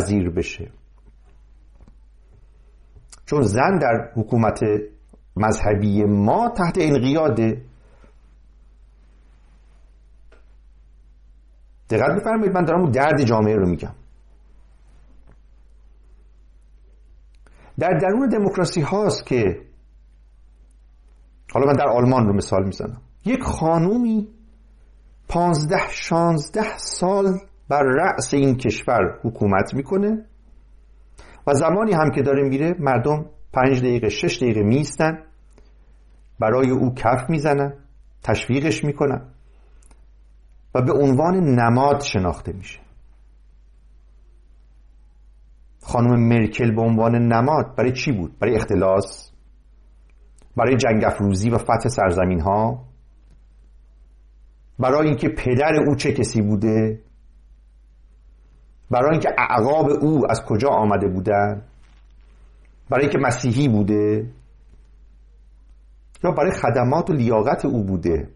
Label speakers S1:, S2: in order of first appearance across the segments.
S1: پذیر بشه، چون زن در حکومت مذهبی ما تحت انقیاده. دقت بفرمایید، من دارم درد جامعه رو میگم. در درون دموکراسی هاست که، حالا من در آلمان رو مثال میزنم، یک خانومی 15-16 سال بر رأس این کشور حکومت میکنه و زمانی هم که داره میره مردم 5 دقیقه 6 دقیقه میستن، برای او کف میزنن، تشویقش میکنن و به عنوان نماد شناخته میشه. خانم مرکل به عنوان نماد برای چی بود؟ برای اختلاس، برای جنگ افروزی و فتح سرزمین ها، برای اینکه پدر او چه کسی بوده، برای اینکه اعقاب او از کجا آمده بودن، برای اینکه مسیحی بوده، یا برای خدمات و لیاقت او بوده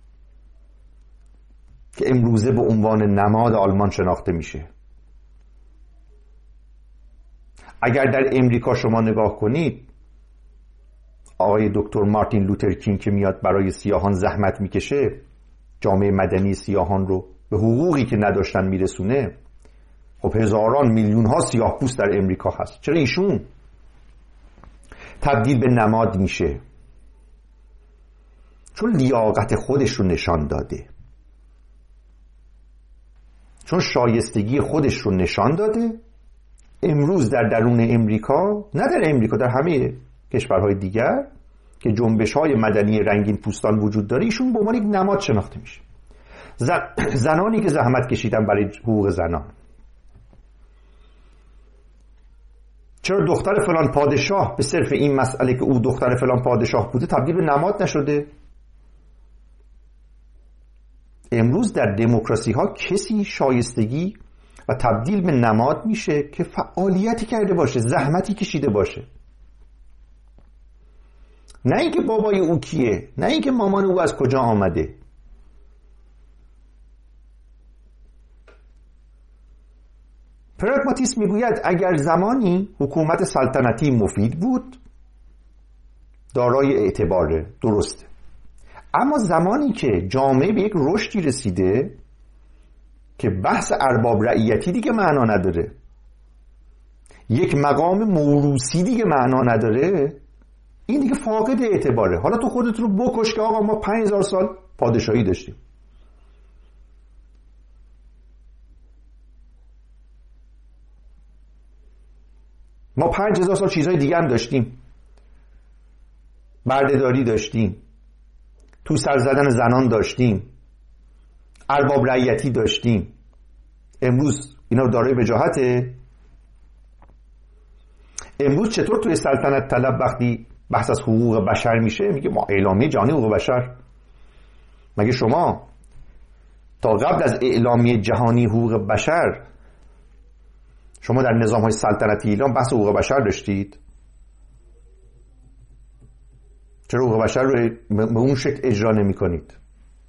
S1: که امروزه به عنوان نماد آلمان شناخته میشه. اگر در امریکا شما نگاه کنید، آقای دکتر مارتین لوتر کینگ که میاد برای سیاهان زحمت میکشه، جامعه مدنی سیاهان رو به حقوقی که نداشتن میرسونه، خب هزاران میلیون ها سیاه پوست در امریکا هست. چرا ایشون تبدیل به نماد میشه؟ چون لیاقت خودش رو نشان داده، چون شایستگی خودش رو نشان داده. امروز در درون امریکا، نه در امریکا، در همه کشورهای دیگر که جنبش‌های مدنی رنگین پوستان وجود داره، ایشون به عنوان یک نماد شناخته میشه. زنانی که زحمت کشیدن برای حقوق زنان. چرا دختر فلان پادشاه به صرف این مسئله که او دختر فلان پادشاه بوده تبدیل به نماد نشده؟ امروز در دموکراسی ها کسی شایستگی و تبدیل به نماد میشه که فعالیتی کرده باشه، زحمتی کشیده باشه، نه اینکه بابای او کیه، نه اینکه مامان او از کجا آمده. پراگماتیسم میگوید اگر زمانی حکومت سلطنتی مفید بود، دارای اعتباره، درسته، اما زمانی که جامعه به یک رشدی رسیده که بحث ارباب رعیتی دیگه معنا نداره، یک مقام موروثی دیگه معنا نداره، این دیگه فاقد اعتباره. حالا تو خودت رو بکش که آقا ما 5000 سال پادشاهی داشتیم. ما 5000 سال چیزهای دیگه هم داشتیم، بردهداری داشتیم، تو سر زدن زنان داشتیم، ارباب رعیتی داشتیم. امروز اینا دارای وجاهته؟ امروز چطور توی سلطنت طلب وقتی بحث از حقوق بشر میشه میگه ما اعلامیه جهانی حقوق بشر؟ مگه شما تا قبل از اعلامیه جهانی حقوق بشر شما در نظام‌های سلطنتی ایران بحث حقوق بشر داشتید؟ چرا حقوق بشر رو به اون شکل اجرا نمی کنید؟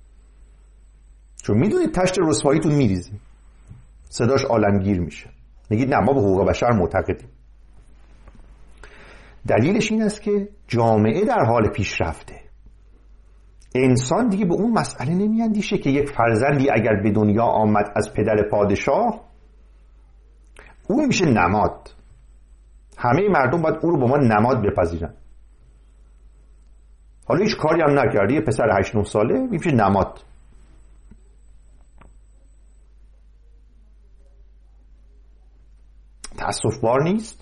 S1: چون میدونید تشت رسواییتون میریزه، صداش عالمگیر میشه، میگید نه ما به حقوق بشر معتقدیم. دلیلش این است که جامعه در حال پیشرفته. انسان دیگه به اون مسئله نمیاندیشه که یک فرزندی اگر به دنیا آمد از پدر پادشاه، اون میشه نماد. همه مردم باید او رو به ما نماد بپذیرن. حالا هیچ کاری هم نکردی، یه پسر 8-9 ساله میشه نماد. تأسف بار نیست؟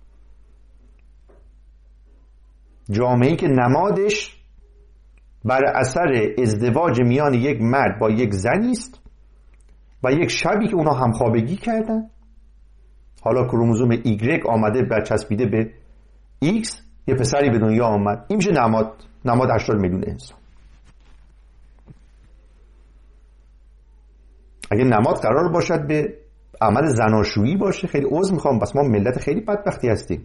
S1: جامعه‌ای که نمادش بر اثر ازدواج میان یک مرد با یک زنی است و یک شبی که اونا همخوابگی کردن، حالا کروموزوم ایگرگ آمده برچسبیده به ایکس، یه پسری به دنیا آمد، این میشه نماد 80 میلیون انسان. اگه نماد قرار باشد به عمل زناشویی باشه، خیلی عذر میخوام، بس ما ملت خیلی بدبختی هستیم.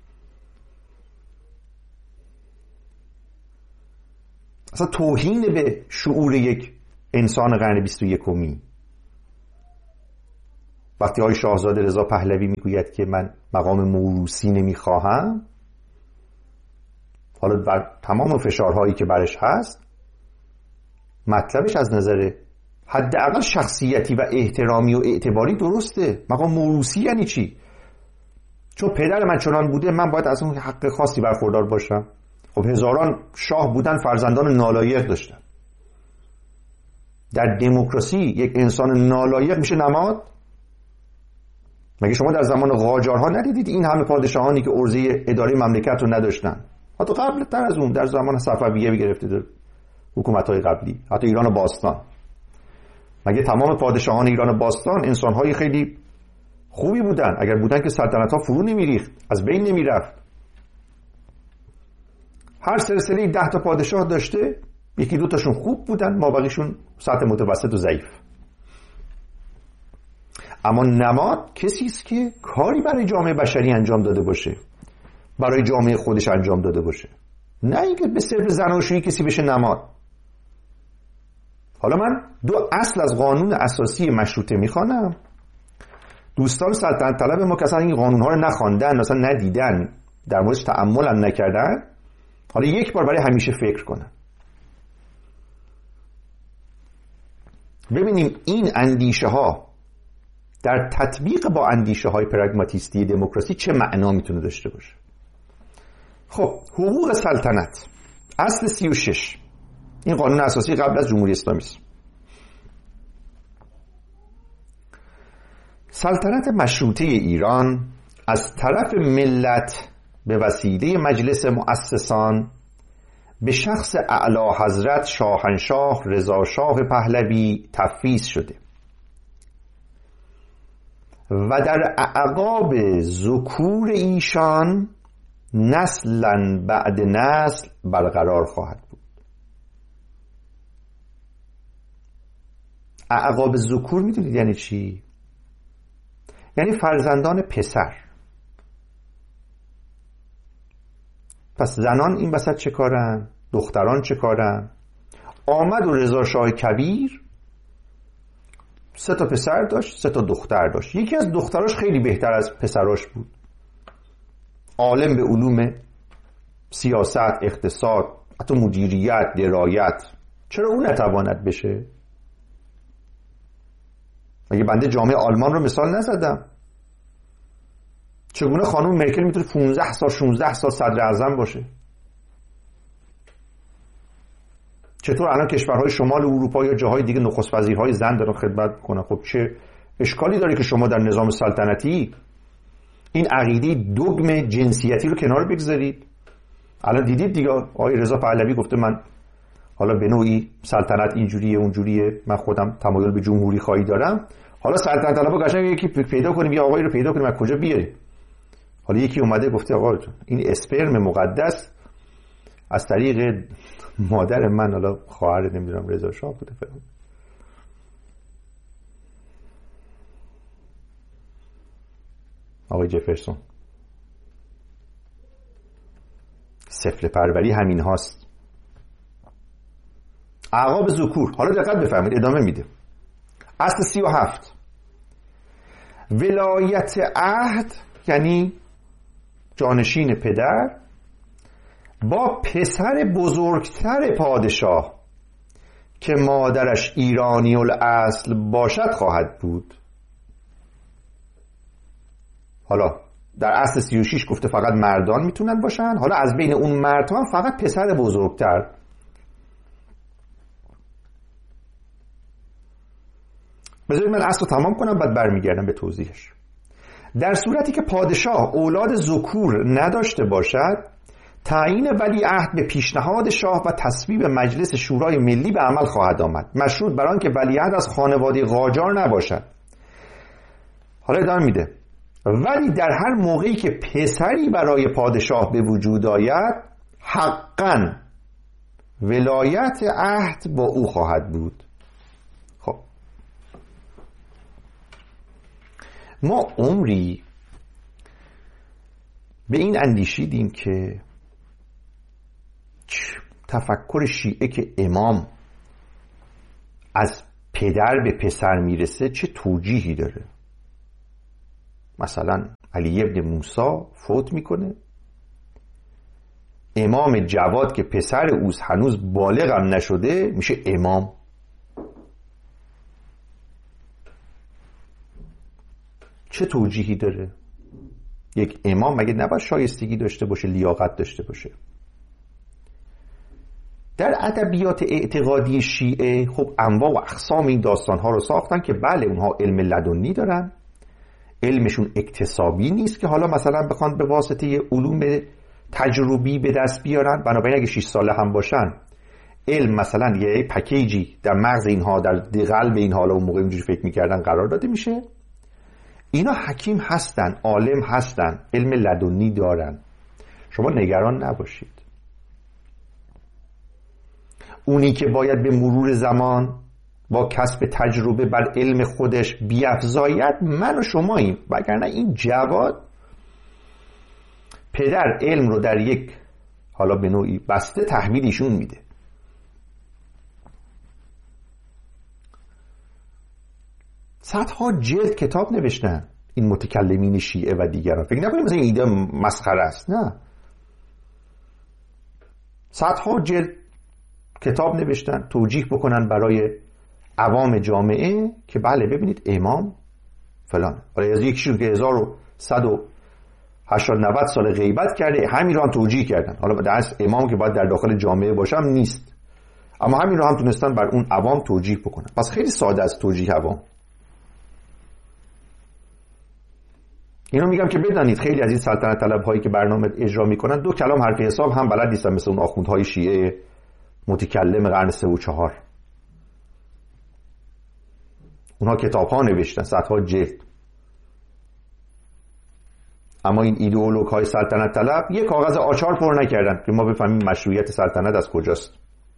S1: اصلا توهین به شعور یک انسان قرن 21. وقتی آقای شاهزاده رضا پهلوی میگوید که من مقام موروثی نمیخواهم، حالا بر تمام فشارهایی که برش هست، مطلبش از نظر حداقل شخصیتی و احترامی و اعتباری درسته. مقام موروثی یعنی چی؟ چون پدر من چنان بوده من باید از اون حق خاصی برخوردار باشم. خب هزاران شاه بودن، فرزندان نالایق داشتن. در دموکراسی یک انسان نالایق میشه نماد؟ مگه شما در زمان قاجارها ندیدید این همه پادشاهانی که عرضه اداره مملکت رو نداشتن؟ حتی قبل تر از اون در زمان صفویه گرفته در حکومت‌های قبلی، حتی ایران باستان. مگه تمام پادشاهان ایران باستان انسان‌های خیلی خوبی بودن؟ اگر بودن که سلطنت‌ها فرو نمی‌ریخت، از بین نمی‌رفت. هر سلسله 10 تا پادشاه داشته، یکی دو تاشون خوب بودن، مابقیشون سطح متوسط و ضعیف. اما نماد کسی است که کاری برای جامعه بشری انجام داده باشه، برای جامعه خودش انجام داده باشه، نه اینکه به صرف زناشویی کسی بشه نماد. حالا من 2 اصل از قانون اساسی مشروطه میخوانم. دوستان سلطنت طلب ما که اصلا این قانون‌ها رو نخواندن، اصلا ندیدن، در موردش تأمل هم نکردن، حالا یک بار برای همیشه فکر کنن. ببینیم این اندیشه ها در تطبیق با اندیشه های پراگماتیستی دموکراسی چه معنا میتونه داشته باشه. خب حقوق سلطنت، اصل 36، این قانون اساسی قبل از جمهوری اسلامی است. سلطنت مشروطه ایران از طرف ملت به وسیله مجلس مؤسسان به شخص اعلی حضرت شاهنشاه رضا شاه پهلوی تفویض شده و در اعقاب ذکور ایشان نسلا بعد نسل برقرار خواهد بود. اعقاب ذکور میدونید یعنی چی؟ یعنی فرزندان پسر. پس زنان این وسط چه کارن؟ دختران چه کارن؟ آمد و رضا شاه کبیر 3 تا پسر داشت، 3 تا دختر داشت. یکی از دختراش خیلی بهتر از پسراش بود، عالم به علوم سیاست، اقتصاد، حتی مدیریت، درایت. چرا اون نتواند بشه؟ مگه بنده جامعه آلمان رو مثال نزدم؟ چگونه خانم مرکل میتونه 15 سال 16 سال صدر اعظم باشه؟ چطور الان کشورهای شمال اروپا یا جاهای دیگه نخست وزیرهای زن دارن خدمت میکنن؟ خب چه اشکالی داره که شما در نظام سلطنتی این عقیده دوگم جنسیتی رو کنار بگذارید؟ الان دیدید دیگه آقای رضا پهلوی گفته من حالا به نوعی سلطنت اینجوریه اونجوریه، من خودم تمایل به جمهوری خواهی دارم. حالا سلطنت طلبا قشنگ یکی پیدا کنیم، یا آقایی رو پیدا کنیم از کجا بیاریم. حالا یکی اومده گفته آقا این اسپرم مقدس از طریق مادر من، حالا خواهر نمیدونم رضا شاه بوده فلان، آقای جفرسون. سفله پروری همین هاست. اعقاب ذکور. حالا دقت بفرمایید ادامه میده. اصل 37 ولایت عهد یعنی جانشین پدر با پسر بزرگتر پادشاه که مادرش ایرانی الاصل باشد خواهد بود. حالا در اصل 36 گفته فقط مردان میتونن باشن، حالا از بین اون مردان فقط پسر بزرگتر. بذارید من اصل رو تمام کنم بعد برمیگردم به توضیحش. در صورتی که پادشاه اولاد ذکور نداشته باشد، تعیین ولیعهد به پیشنهاد شاه و تصویب مجلس شورای ملی به عمل خواهد آمد، مشروط بر آن که ولیعهد از خانواده قاجار نباشد. حالا ادامه میده ولی در هر موقعی که پسری برای پادشاه به وجود آید، حقاً ولایت عهد با او خواهد بود. خب ما عمری به این اندیشیدیم که تفکر شیعه که امام از پدر به پسر میرسه چه توجیهی داره. مثلا علی ابن موسی فوت میکنه، امام جواد که پسر اوست هنوز بالغ هم نشده میشه امام. چه توجیهی داره؟ یک امام مگه نباید شایستگی داشته باشه، لیاقت داشته باشه؟ در ادبیات اعتقادی شیعه خب انواع و اقسام این داستانها رو ساختن که بله اونها علم لدنی دارن، علمشون اکتسابی نیست که حالا مثلا بخوان به واسطه علوم تجربی به دست بیارن، بنابراین اگه 6 ساله هم باشن علم مثلا یه پکیجی در مغز اینها، در قلب اینها، حالا اون موقع اینجوری فکر میکردن، قرار داده میشه. اینا حکیم هستن، عالم هستن، علم لدنی دارن، شما نگران نباشید. اونی که باید به مرور زمان با کسب تجربه بر علم خودش بیفزاید من و شماییم، وگرنه این جواد پدر علم رو در یک حالا به نوعی بسته تحویل ایشون میده. صدها جلد کتاب نوشتن این متکلمین شیعه و دیگران. فکر نکنید مثلا این ایده مسخره است، نه، صدها جلد کتاب نوشتن توجیه بکنن برای عوام جامعه که بله ببینید امام فلان، حالا از یکیشون که 1180 سال غیبت کرده همین رو هم توجیه کردن. حالا در امام که باید در داخل جامعه باشم نیست، اما همین رو هم تونستن بر اون عوام توجیه بکنن. پس خیلی ساده است توجیه عوام. اینو میگم که بدانید خیلی از این سلطنت طلب هایی که برنامه اجرا میکنن 2 کلام حرف حساب هم بلد نیستن، مثل اون آخوندهای شیعه متکلم قرن 3 و 4. اونها کتاب ها نوشتن، صدها جلد، اما این ایدئولوگ های سلطنت طلب یک کاغذ آچار پر نکردن که ما بفهمیم مشروعیت سلطنت از کجاست.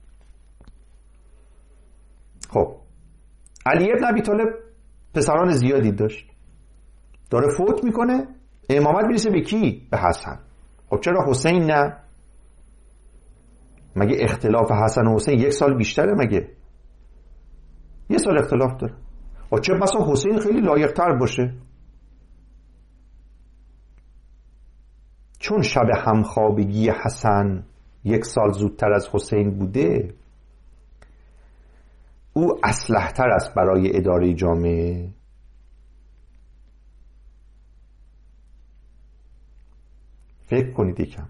S1: خب علی ابن ابی طالب پسران زیادی داشت، داره فوت میکنه، امامت میرسه به کی؟ به حسن. خب چرا حسین نه؟ مگه اختلاف حسن و حسین 1 سال بیشتره؟ مگه 1 سال اختلاف داره؟ و چه بسا حسین خیلی لایق‌تر باشه، چون شب همخوابگی حسن 1 سال زودتر از حسین بوده، او اصلح تر است برای اداره جامعه. فکر کنید یکم،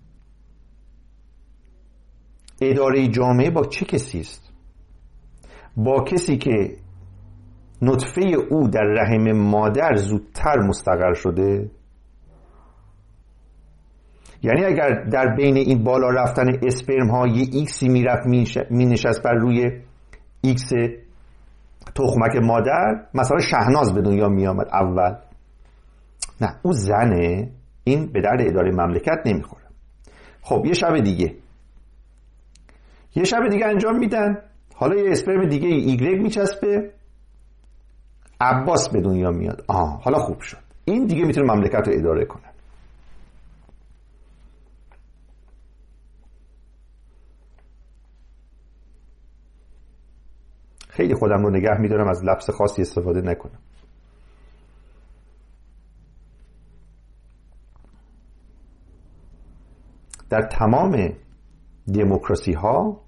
S1: اداره جامعه با چه کسی است؟ با کسی که نطفه او در رحم مادر زودتر مستقر شده. یعنی اگر در بین این بالا رفتن اسپرم ها یه ایکسی میرفت مینشست بر روی ایکس تخمک مادر، مثلا شهناز به دنیا میامد اول، نه او زنه، این به درد اداره مملکت نمیخوره. خب یه شب دیگه انجام میدن، حالا یه اسپرم دیگه ایگرگ میچسبه، عباس به دنیا میاد. حالا خوب شد، این دیگه میتونه مملکت رو اداره کنه. خیلی خودم رو نگه میدارم از لفظ خاصی استفاده نکنم. در تمام دموکراسی ها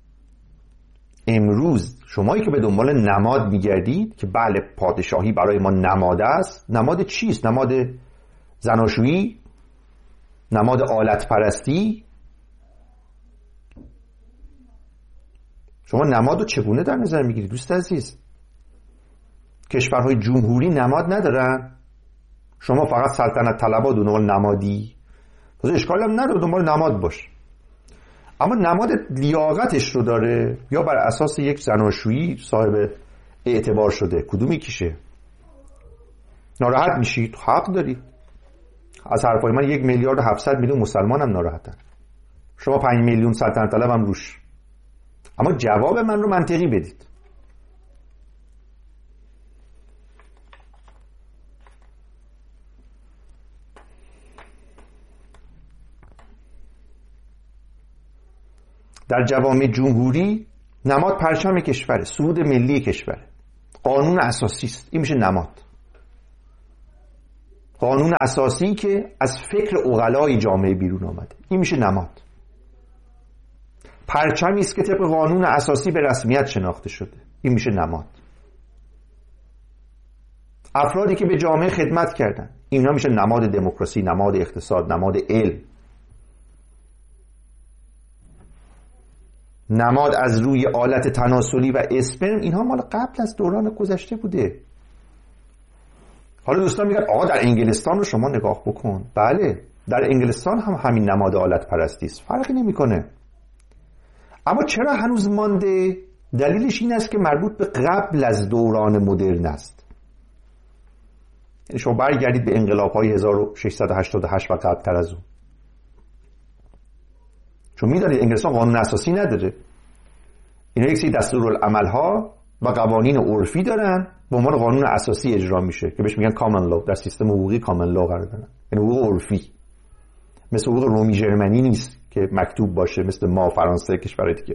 S1: امروز شمایی که به دنبال نماد میگردید که بله پادشاهی برای ما نماد است، نماد چیست؟ نماد زناشویی؟ نماد آلت پرستی؟ شما نماد رو چگونه در نظر میگیرید دوست عزیز؟ کشورهای جمهوری نماد ندارن؟ شما فقط سلطنت طلبا دنبال نمادی؟ اشکال هم نداره دنبال نماد باش، اما نماد لیاقتش رو داره یا بر اساس یک زناشویی صاحب اعتبار شده؟ کدوم یکیشه؟ ناراحت میشید، حق دارید. از حرفای من 1,700,000,000 مسلمان هم ناراحتن، شما 5 میلیون سلطنت طلب هم روش. اما جواب من رو منطقی بدید. در جوامع جمهوری نماد پرچم کشوره، سرود ملی کشوره، قانون اساسی است، این میشه نماد. قانون اساسی که از فکر عقلای جامعه بیرون آمده، این میشه نماد. پرچمی است که طبق قانون اساسی به رسمیت شناخته شده، این میشه نماد. افرادی که به جامعه خدمت کردن، اینا میشه نماد دموکراسی، نماد اقتصاد، نماد علم. نماد از روی آلت تناسلی و اسپرم، اینها مال قبل از دوران گذشته بوده. حالا دوستان میگن آقا در انگلستان رو شما نگاه بکن. بله، در انگلستان هم همین نماد آلت پرستی است، فرقی نمیکنه. اما چرا هنوز مانده؟ دلیلش این است که مربوط به قبل از دوران مدرن است. یعنی شما برگردید به انقلاب‌های 1688 و قبل تر از اون. چون می‌دونید انگلستان قانون اساسی نداره. اینا یک سری دستورالعمل‌ها و قوانین عرفی دارن، به عنوان قانون اساسی اجرا میشه که بهش میگن کامن لو. در سیستم حقوقی کامن لو قرار دارن، یعنی حقوق عرفی. مثل حقوق رومی ژرمنی نیست که مکتوب باشه، مثل ما فرانسه کشورهای دیگه،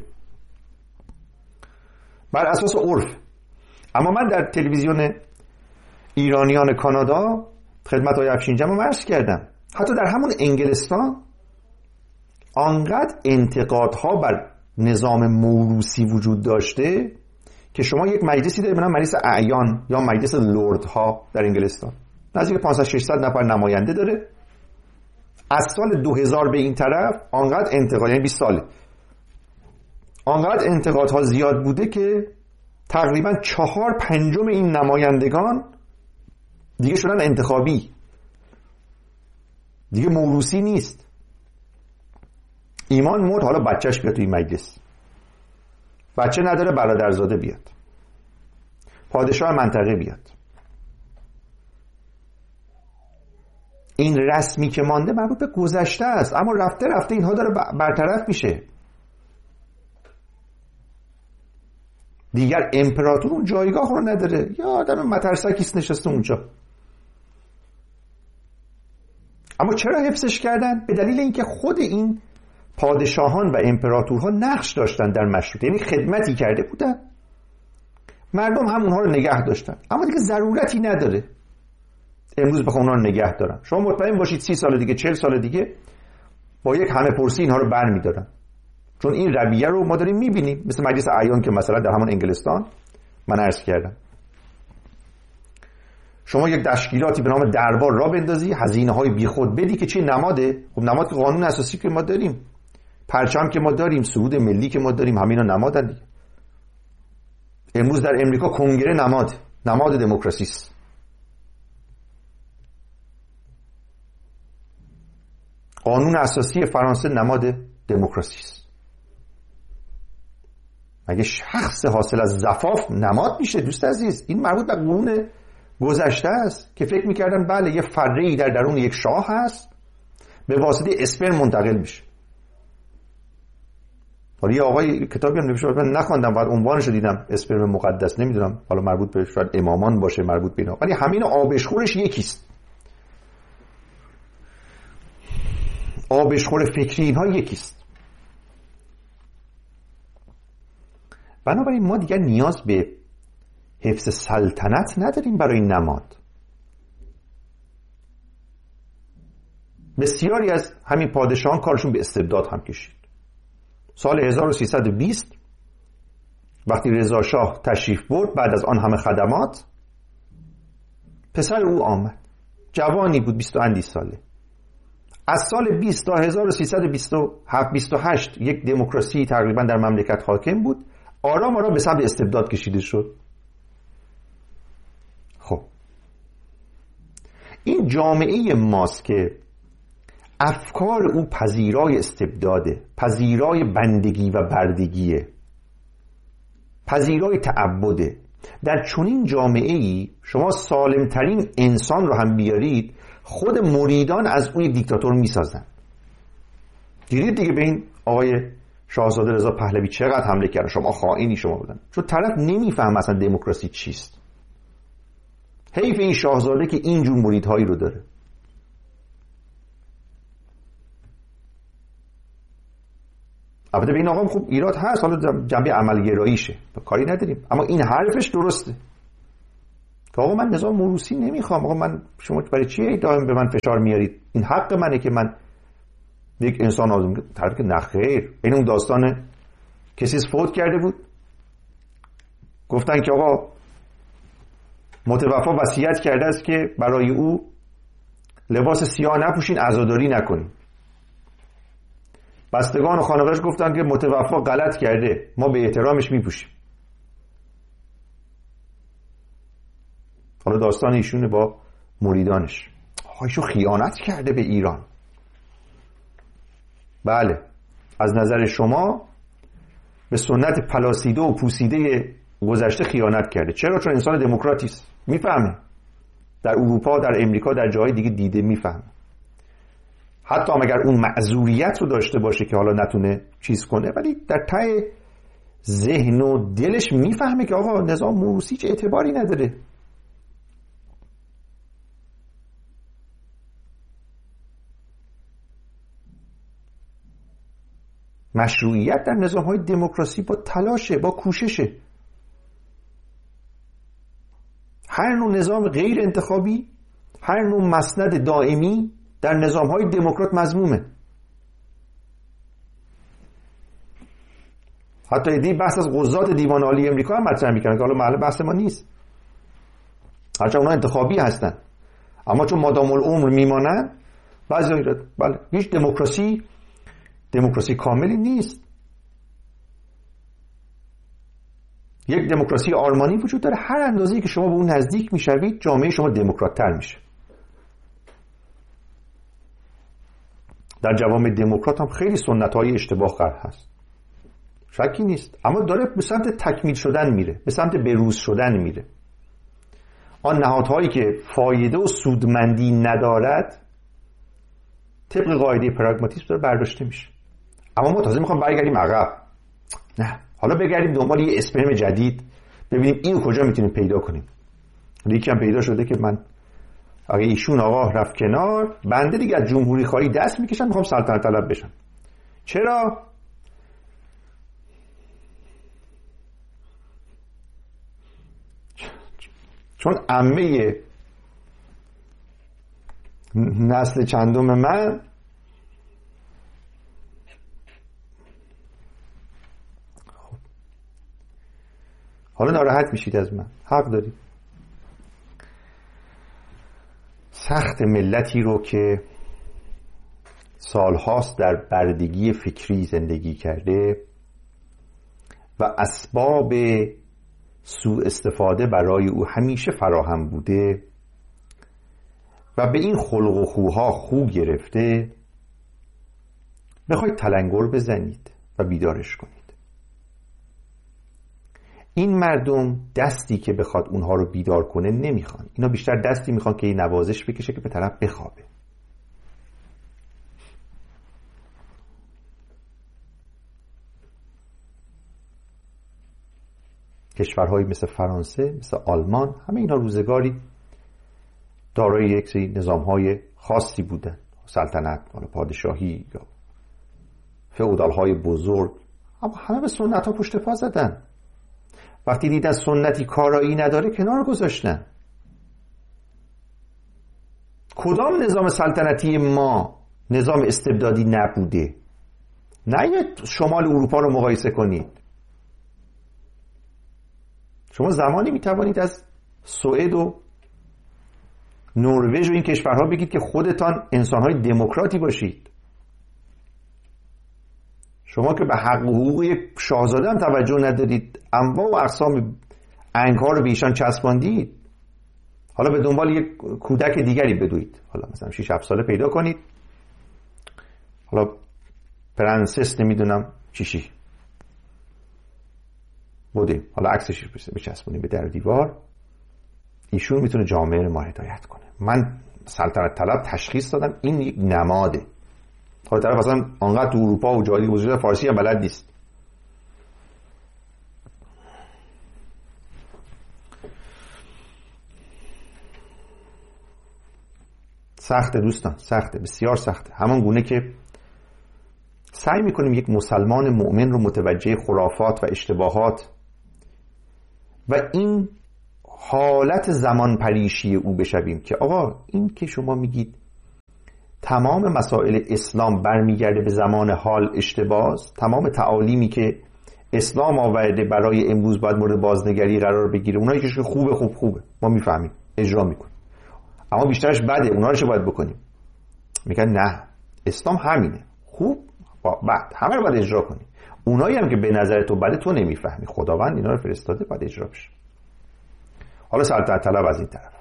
S1: بر اساس عرف. اما من در تلویزیون ایرانیان کانادا خدمت های افشین‌جم عرض کردم، حتی در همون انگلستان آنقدر انتقادها بر نظام موروثی وجود داشته که شما یک مجلسی دارید به نام مجلس اعیان یا مجلس لردها در انگلستان، نزدیک 500-600 نفر نماینده داره. از سال 2000 به این طرف آنقدر انتقاد، یعنی 20 ساله، آنقدر انتقادها زیاد بوده که تقریبا 4/5 این نمایندگان دیگه شدن انتخابی، دیگه موروثی نیست. ایمان مرد، حالا بچهش بیاد توی مجلس. بچه نداره، برادرزاده بیاد، پادشاه منطقه بیاد. این رسمی که مانده مربوط به گذشته است، اما رفته رفته اینها داره برطرف میشه. دیگر امپراتور اون جایگاه رو نداره، یا آدم مترسکیست نشسته اونجا. اما چرا حفظش کردن؟ به دلیل اینکه خود این پادشاهان و امپراتورها نقش داشتن در مشروطه، یعنی خدمتی کرده بودن، مردم هم اونها رو نگه داشتن. اما دیگه ضرورتی نداره امروز بخوام اونها رو نگه دارن. شما مطمئن باشید 30 سال دیگه، 40 سال دیگه با یک همه پرسی اینها رو برمی‌دارن، چون این رویه رو ما داریم می‌بینیم. مثل مجلس اعیان که مثلا در همون انگلستان من عرض کردم، شما یک تشکیلاتی به نام دربار را بندازی، هزینه‌های بیخود بدی که چه نماده؟ خب نماد که قانون اساسی که ما داریم، پرچم که ما داریم، سرود ملی که ما داریم، همینا نمادن دیگه. امروز در امریکا کنگره نماد دموکراسی است. قانون اساسی فرانسه نماد دموکراسی است. مگه شخص حاصل از زفاف نماد میشه؟ دوست عزیز، این مربوط به قرون گذشته است که فکر میکردن بله یه فره‌ای در درون یک شاه هست، به واسطه اسپرم منتقل میشه. حالا یه آقای کتابی هم نوشته، من نخوندم، بعد عنوانش رو دیدم، اسپرم مقدس، نمیدونم حالا مربوط به شاید امامان باشه، مربوط به اینا، ولی همین آبشخورش یکیست. آبشخور فکری اینها یکیست. بنابراین ما دیگر نیاز به حفظ سلطنت نداریم برای نماد. بسیاری از همین پادشاهان کارشون به استبداد هم کشید. سال 1320 وقتی رضا شاه تشریف برد، بعد از آن همه خدمات، پسر او آمد، جوانی بود، 20 اندی ساله. از سال 20 تا 1327-28 یک دموکراسی تقریبا در مملکت حاکم بود، آرام آرام به سمت استبداد کشیده شد. خب این جامعه ماست که افکار او پذیرای استبداده، پذیرای بندگی و بردگیه، پذیرای تعبده. در چنین جامعه‌ای شما سالمترین انسان رو هم بیارید، خود مریدان از او یک دیکتاتور میسازن. دیدید دیگه به این آقای شاهزاده رضا پهلوی چقدر حمله کردن، شما خائنی شما بودن، چون طرف نمیفهم اصلا دموکراسی چیست. حیف این شاهزاده که اینجور مریدهایی رو داره. البته به این آقا خوب ایراد هست، حالا جنبه عملگراییشه، کاری نداریم، اما این حرفش درسته. که آقا من نظام موروثی نمیخوام، آقا من شما برای چی دائم به من فشار میارید، این حق منه که من یک انسان آزادی. طرف که نخیر. این اون داستان کسی فوت کرده بود، گفتن که آقا متوفا وصیت کرده است که برای او لباس سیاه نپوشین، عزاداری نکنین. بستگان و خانواده‌اش گفتن که متوفا غلط کرده، ما به احترامش میپوشیم. حالا داستان ایشونه با مریدانش. ایشون خیانت کرده به ایران. بله، از نظر شما به سنت پلاسیده و پوسیده گذشته خیانت کرده. چرا؟ چون انسان دموکراتی است، میفهمه. در اروپا، در امریکا، در جاهای دیگه دیده، میفهمه. حتی اگر اون معذوریت رو داشته باشه که حالا نتونه چیز کنه، ولی در ته ذهن و دلش میفهمه که آقا نظام موروثی چه اعتباری نداره. مشروعیت در نظام‌های دموکراسی با تلاشه، با کوششه. هر نوع نظام غیر انتخابی، هر نوع مسند دائمی در نظام‌های دموکرات مذمومه. حتی ایده بحث از قضات دیوان عالی امریکا هم مطرح می‌کنن که حالا محل بحث ما نیست. هرچند اونا انتخابی هستن، اما چون مادام العمر میمانن، بله، هیچ دموکراسی کاملی نیست. یک دموکراسی آرمانی وجود داره. هر اندازه‌ای که شما به اون نزدیک میشوید، جامعه شما دموکرات‌تر میشه. در جوامع دموکرات هم خیلی سنت‌های اشتباه هست، شکی نیست، اما داره به سمت تکمیل شدن میره، به سمت بروز شدن میره. آن نهادهایی که فایده و سودمندی ندارد، طبق قاعده پراگماتیسم داره برداشته میشه. اما ما تازه میخوام برگردیم عقب. نه، حالا بگردیم دنبال یه اسپرم جدید، ببینیم اینو کجا میتونیم پیدا کنیم. یکی هم پیدا شده که من اگه ایشون آقا رفت کنار، بنده دیگه از جمهوری خواهی دست میکشم، میخوام سلطنت طلب بشم. چرا؟ چون عمه نسل چندم من حالا ناراحت میشید از من، حق دارید. سخت ملتی رو که سالهاست در بردگی فکری زندگی کرده و اسباب سوء استفاده برای او همیشه فراهم بوده و به این خلق و خوها خو گرفته، بخواید تلنگر بزنید و بیدارش کنید. این مردم دستی که بخواد اونها رو بیدار کنه نمیخوان. اینا بیشتر دستی میخوان که این نوازش بکشه که به طرف بخوابه. کشورهایی مثل فرانسه، مثل آلمان، همه اینا روزگاری دارای یک سری نظامهای خاصی بودن، سلطنت، پادشاهی یا فئودالهای بزرگ، اما همه به سنت ها پشت پا زدن. وقتی دیدن سنتی کارایی نداره کنار گذاشتن. کدام نظام سلطنتی ما نظام استبدادی نبوده؟ نه شمال اروپا رو مقایسه کنید. شما زمانی میتوانید از سوئد و نروژ و این کشورها بگید که خودتان انسانهای دموکراتی باشید. شما که به حق و حقوق یک شاهزاده هم توجه ندارید، انواع و اقسام انگ‌ها رو به ایشان چسباندید. حالا به دنبال یک کودک دیگری بدوید، حالا مثلا 6-7 ساله پیدا کنید، حالا پرنسس نمیدونم چیشی بوده، حالا عکسش بچسبونید به در دیوار. ایشون میتونه جامعه رو ما هدایت کنه. من سلطنت طلب تشخیص دادم این یک نماده. حالا طرف اصلا انقدر تو اروپا و جایی بزرگ فارسی هم بلد نیست. سخته دوستان، سخته، بسیار سخته. همان گونه که سعی میکنیم یک مسلمان مؤمن رو متوجه خرافات و اشتباهات و این حالت زمان پریشی او بشویم که آقا این که شما میگید تمام مسائل اسلام برمیگرده به زمان حال اشتباس، تمام تعالیمی که اسلام آورده برای امروز باید مورد بازنگری قرار بگیره، اونایی که خوبه ما میفهمیم اجرا میکنیم، اما بیشترش بده، اونا رو چه باید بکنیم؟ میگن نه اسلام همینه، خوب بد همه رو باید اجرا کنیم. اونایی هم که به نظر تو بده تو نمیفهمی، خداوند اینا رو فرستاده باید اجرا بشه. حالا سلطنت طلب از این طرف،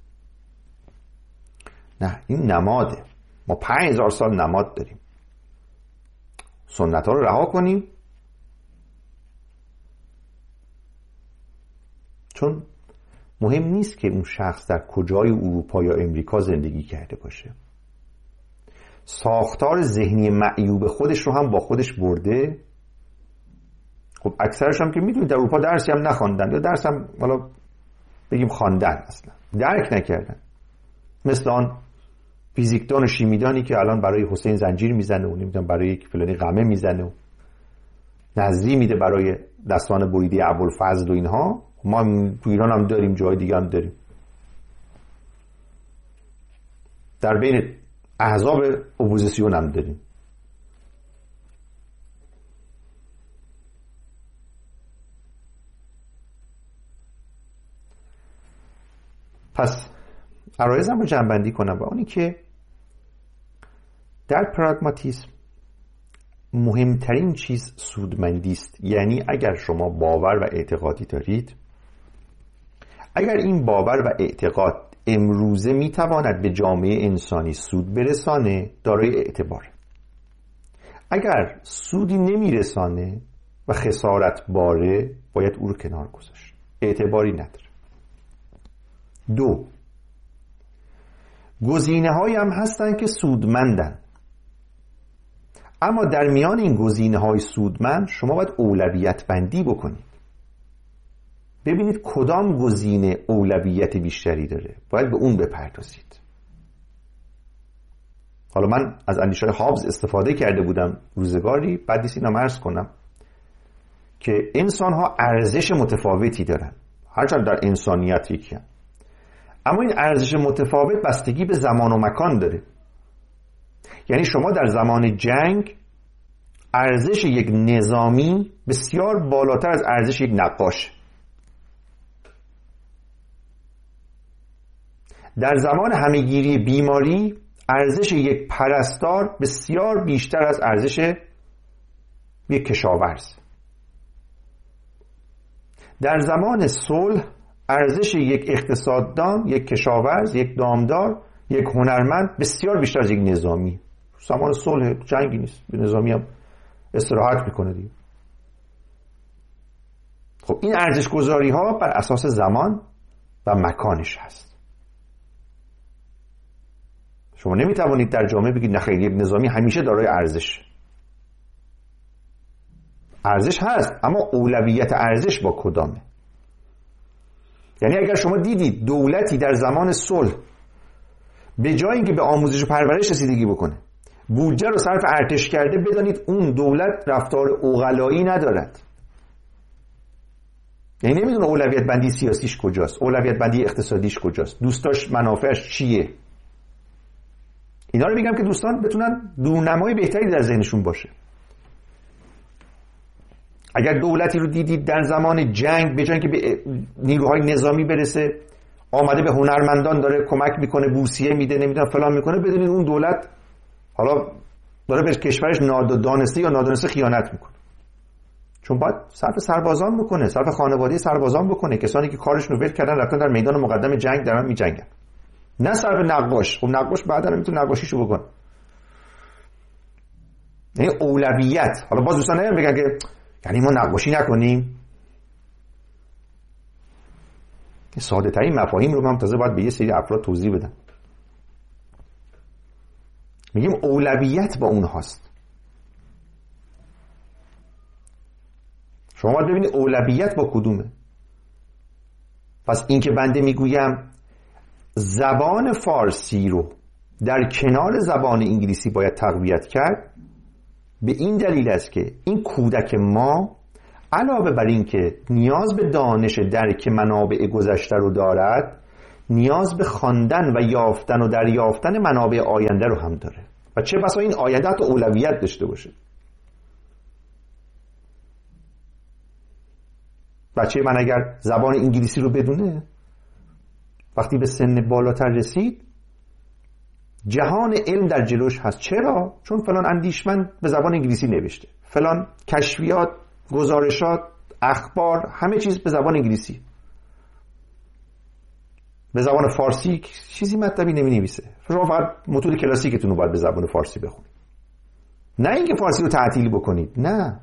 S1: نه این نماده، ما 5000 سال نماد داریم، سنت ها رو رها کنیم. چون مهم نیست که اون شخص در کجای اروپا یا امریکا زندگی کرده باشه، ساختار ذهنی معیوب خودش رو هم با خودش برده. خب اکثرش هم که میدونید در اروپا درسی هم نخواندن یا درس هم حالا بگیم خواندن اصلا درک نکردن، مثل آن فیزیکدان و شیمیدانی که الان برای حسین زنجیر میزنه و نمیدونم برای یک فلانی قمه میزنه و نظری میده برای دستان بریده ابوالفضل و اینها. ما تو ایران هم داریم، جای دیگه هم داریم، در بین احزاب اپوزیسیون هم داریم. پس عرایزم رو جمع‌بندی کنم و اونی که در پراگماتیسم مهمترین چیز سودمندی است. یعنی اگر شما باور و اعتقادی دارید، اگر این باور و اعتقاد امروزه میتواند به جامعه انسانی سود برسانه، دارای اعتبار. اگر سودی نمیرسانه و خسارت باره، باید او رو کنار گذاشت، اعتباری نداره. 2 گزینه‌هایی هم هستن که سودمندن، اما در میان این گزینه‌های سودمند شما باید اولویت بندی بکنید، ببینید کدام گزینه اولویت بیشتری داره، باید به اون بپردازید. حالا من از اندیشه‌های هابز استفاده کرده بودم روزگاری، بعد نیست اینو عرض کنم که انسان‌ها ارزش متفاوتی دارن، هرچند در انسانیت یکی هم. اما این ارزش متفاوت بستگی به زمان و مکان داره. یعنی شما در زمان جنگ ارزش یک نظامی بسیار بالاتر از ارزش یک نقاش. در زمان همهگیری بیماری ارزش یک پرستار بسیار بیشتر از ارزش یک کشاورز. در زمان صلح ارزش یک اقتصاددان، یک کشاورز، یک دامدار، یک هنرمند بسیار بیشتر از یک نظامی. زمان صلح جنگی نیست، به نظامی هم استراحت میکنه دیگه. خب این ارزش گذاری ها بر اساس زمان و مکانش هست. شما نمیتوانید در جامعه بگید نخیر یک نظامی همیشه دارای ارزش هست، اما اولویت ارزش با کدامه؟ یعنی اگر شما دیدید دولتی در زمان صلح به جای اینکه به آموزش و پرورش رسیدگی بکنه بودجه رو صرف ارتش کرده، بدانید اون دولت رفتار عقلایی ندارد. یعنی نمیدونه اولویت بندی سیاسیش کجاست، اولویت بندی اقتصادیش کجاست، دوستاش منافعش چیه. اینا رو میگم که دوستان بتونن دورنمای بهتری در ذهنشون باشه. اگر دولتی رو دیدید در زمان جنگ به جای اینکه به نیروهای نظامی برسه آمده به هنرمندان داره کمک میکنه، بورسیه میده، نمیدونم فلان میکنه، بدونید اون دولت حالا داره به کشورش دانسته یا نادانسته خیانت میکنه. چون باید صرف سربازان بکنه، صرف خانواده سربازان بکنه، کسانی که کارشون رو ول کردن رفتن در میدان مقدم جنگ دارن میجنگن، نه صرف نقاش. خب نقاش بعدا میتونه نقاشیشو بکنه. یعنی اولویت. حالا باز دوستان نمیگن بگن که یعنی ما نقاشی نکنیم. ساده ترین مفاهیم رو من تازه باید به یه سری افراد توضیح بدم. میگیم اولویت با اون هاست. شما باید ببینید اولویت با کدومه. پس این که بنده میگویم زبان فارسی رو در کنار زبان انگلیسی باید تقویت کرد، به این دلیل است که این کودک ما علاوه بر این که نیاز به دانش درک منابع گذشته رو دارد، نیاز به خواندن و یافتن و دریافتن منابع آینده رو هم داره و چه بسا این آینده حتی اولویت داشته باشه. بچه من اگر زبان انگلیسی رو بدونه، وقتی به سن بالاتر رسید جهان علم در جلوش هست. چرا؟ چون فلان اندیشمند به زبان انگلیسی نوشته، فلان کشفیات، گزارشات، اخبار، همه چیز به زبان انگلیسی. به زبان فارسی چیزی مطلبی نمی‌نویسه. شما فقط متون کلاسیکتون رو باید به زبان فارسی بخونید، نه اینکه فارسی رو تعطیل بکنید. نه،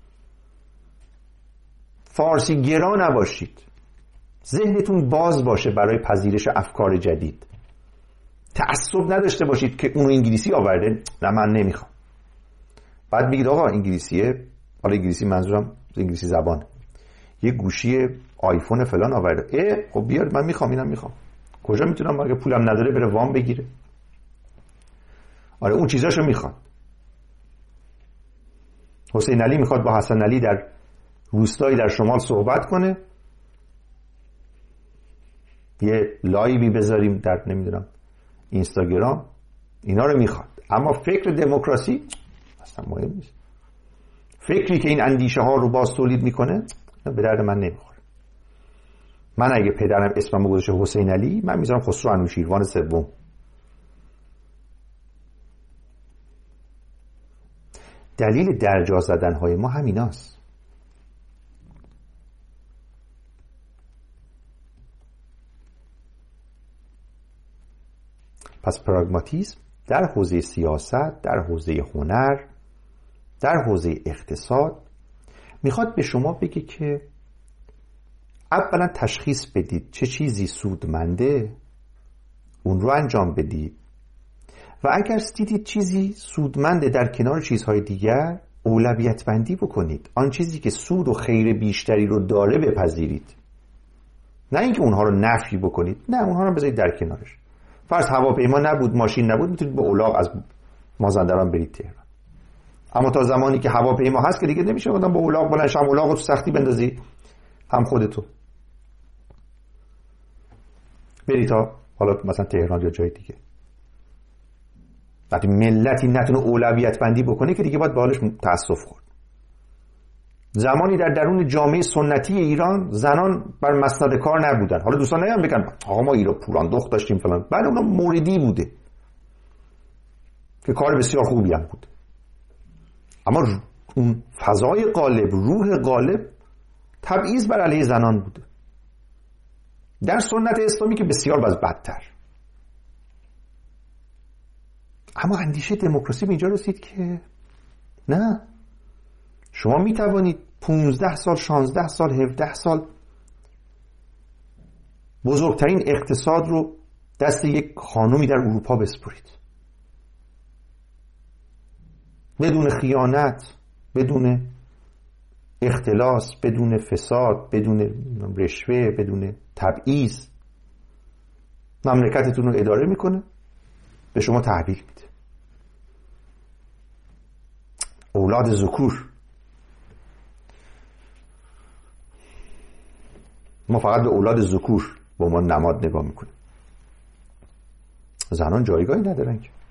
S1: فارسی گرا نباشید، ذهنتون باز باشه برای پذیرش افکار جدید. تعصب نداشته باشید که اونو انگلیسی آورده، نه من نمیخوام. بعد بگید آقا انگلیسیه، حالا انگلیسی منظورم انگلیسی زبان، یه گوشی آیفون فلان آورده، خب بیار من میخوام، اینم میخوام. کجا میتونم اگه پولم نداره بره وام بگیره؟ آره اون چیزاشو میخواد. حسین علی میخواد با حسن علی در روستایی در شمال صحبت کنه، یه لایوی بذاریم در نمیدونم اینستاگرام، اینا رو میخواد. اما فکر دموکراسی اصلا مهم نیست. فکری که این اندیشه ها رو باز تولید میکنه به درد من نمیخوره. من اگه پدرم اسمم گذاشته حسین علی، من میذارم خسرو انوشیروان سوم. دلیل درجا زدن های ما همیناست. پس پراگماتیسم در حوزه سیاست، در حوزه هنر، در حوزه اقتصاد میخواد به شما بگه که اولا تشخیص بدید چه چیزی سودمنده، اون رو انجام بدید و اگر دیدید چیزی سودمنده در کنار چیزهای دیگر، اولویت بندی بکنید. آن چیزی که سود و خیر بیشتری رو داره بپذیرید، نه اینکه اونها رو نفی بکنید. نه، اونها رو بذارید در کنارش. فرض هواپیما نبود، ماشین نبود، میتونید با الاغ از مازندران برید تهران. اما تا زمانی که هواپیما هست که دیگه نمیشه آدم با الاغ بلند شه، الاغ رو تو سختی بندازی هم خودتو بری تا حالا مثلا تهران یا جای دیگه. وقتی ملتی نتونه اولویت بندی بکنه که دیگه باید به حالش تأسف خورد. زمانی در درون جامعه سنتی ایران زنان بر مسند کار نبودن. حالا دوستان نیام بگن آقا ما ایران پوران دخت داشتیم فلان، بله اونا موردی بوده که کار بسیار خوبی هم بود، اما اون فضای غالب، روح غالب تبعیض بر علیه زنان بوده. در سنت اسلامی که بسیار بدتر. اما اندیشه دموکراسی به اینجا رسید که نه، شما می توانید 15 سال، 16 سال، 17 سال بزرگترین اقتصاد رو دست یک خانومی در اروپا بسپرید، بدون خیانت، بدون اختلاس، بدون فساد، بدون رشوه، بدون تبعیض. مملکتتون رو اداره میکنه، به شما تحویل میده. اولاد ذکور. ما فقط به اولاد ذکور به عنوان نماد نگاه میکنیم. زنان جایگاهی ندارن که.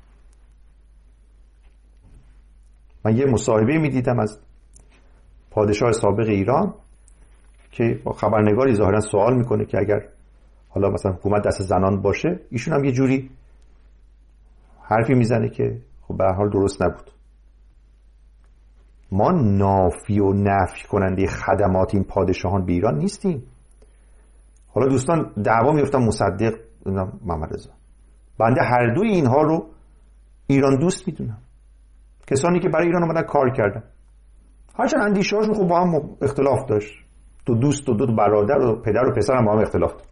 S1: من یه مصاحبه میدیدم از پادشاه سابق ایران که با خبرنگاری ظاهرا سوال میکنه که اگر حالا مثلا حکومت دست زنان باشه، ایشون هم یه جوری حرفی میزنه که خب به هر حال درست نبود. ما نافی و نفی کننده خدمات این پادشاهان به ایران نیستیم. حالا دوستان دعوا میفتن مصدق محمد رضا، بنده هر دوی اینها رو ایران دوست میدونم. کسانی که برای ایران اومدن کار کردن، هرچند اندیشه‌هاشون خب با هم اختلاف داشت، دو دوست و دو برادر و پدر و پسر هم با هم اختلاف داشت.